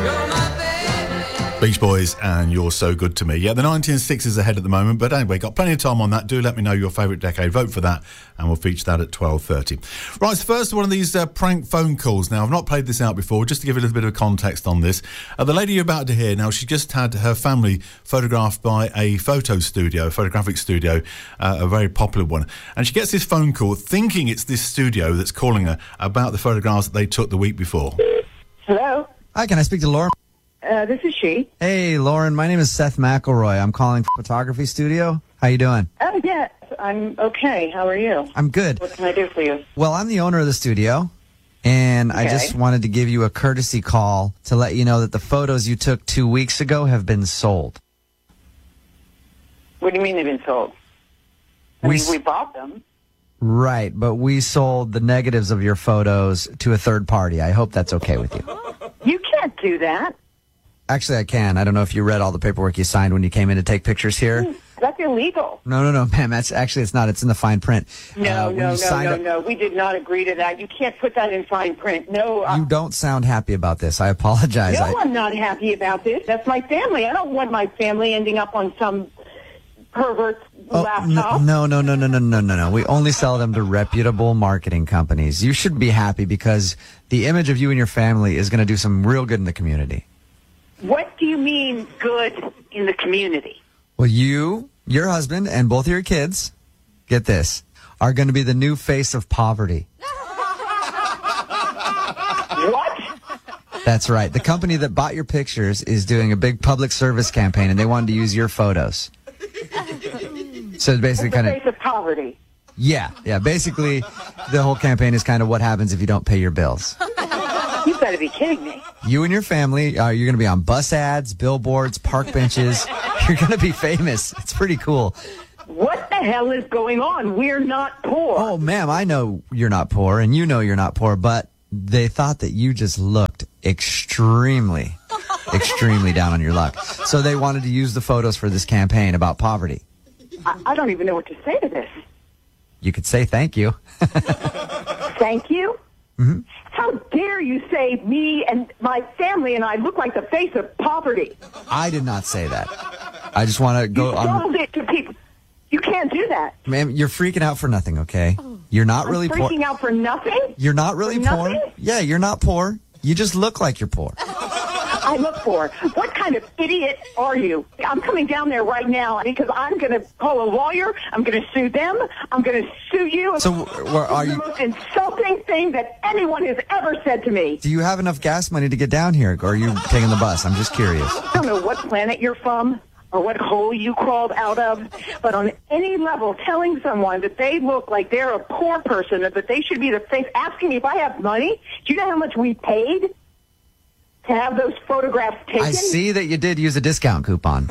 Beach Boys and You're So Good to Me. Yeah, the 1906 is ahead at the moment, but anyway, got plenty of time on that. Do let me know your favourite decade. Vote for that, and we'll feature that at 12:30. Right, it's the first one of these prank phone calls. Now, I've not played this out before, just to give you a little bit of context on this. The lady you're about to hear now, she just had her family photographed by a photographic studio, a very popular one. And she gets this phone call thinking it's this studio that's calling her about the photographs that they took the week before. Hello? Hi, can I speak to Lauren? This is she. Hey, Lauren, my name is Seth McElroy. I'm calling from Photography Studio. How you doing? Oh, yes. I'm okay. How are you? I'm good. What can I do for you? Well, I'm the owner of the studio, and I just wanted to give you a courtesy call to let you know that the photos you took 2 weeks ago have been sold. What do you mean they've been sold? We bought them. Right, but we sold the negatives of your photos to a third party. I hope that's okay with you. You can't do that. Actually, I can. I don't know if you read all the paperwork you signed when you came in to take pictures here. That's illegal. No, ma'am. It's not. It's in the fine print. No. We did not agree to that. You can't put that in fine print. No. You don't sound happy about this. I apologize. No, I'm not happy about this. That's my family. I don't want my family ending up on some pervert's laptop. No. We only sell them to reputable marketing companies. You should be happy because the image of you and your family is going to do some real good in the community. What do you mean good in the community? Well, you, your husband, and both of your kids, get this, are going to be the new face of poverty. What? That's right. The company that bought your pictures is doing a big public service campaign, and they wanted to use your photos. So it's basically kind of... face of poverty. Yeah. Basically, the whole campaign is kind of what happens if you don't pay your bills. You better be kidding me. You and your family, you're going to be on bus ads, billboards, park benches. You're going to be famous. It's pretty cool. What the hell is going on? We're not poor. Oh, ma'am, I know you're not poor, and you know you're not poor, but they thought that you just looked extremely down on your luck. So they wanted to use the photos for this campaign about poverty. I don't even know what to say to this. You could say thank you. Thank you? Mm-hmm. How dare you say me and my family and I look like the face of poverty? I did not say that. I just want to go on. You sold it to people. You can't do that. Ma'am, you're freaking out for nothing, okay? You're not really poor. Freaking out for nothing? You're not really poor. Yeah, you're not poor. You just look like you're poor. I look poor. What kind of idiot are you? I'm coming down there right now because I'm going to call a lawyer. I'm going to sue them. I'm going to sue you. So where are you? The most insulting thing that anyone has ever said to me. Do you have enough gas money to get down here, or are you taking the bus? I'm just curious. I don't know what planet you're from or what hole you crawled out of, but on any level, telling someone that they look like they're a poor person or that they should be the face, asking me if I have money, do you know how much we paid to have those photographs taken? I see that you did use a discount coupon.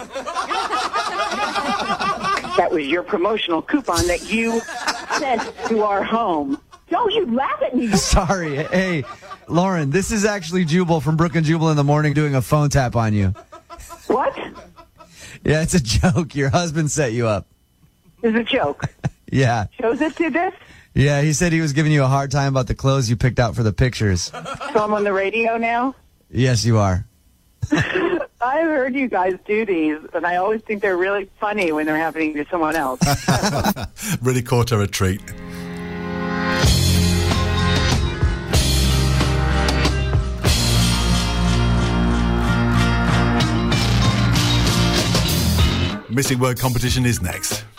That was your promotional coupon that you sent to our home. Don't you laugh at me. Sorry. Hey, Lauren, this is actually Jubal from Brook and Jubal in the Morning doing a phone tap on you. What? Yeah, it's a joke. Your husband set you up. It's a joke. Yeah. Joseph did this? Yeah, he said he was giving you a hard time about the clothes you picked out for the pictures. So I'm on the radio now? Yes, you are. I've heard you guys do these, and I always think they're really funny when they're happening to someone else. Really caught her a treat. Missing word competition is next.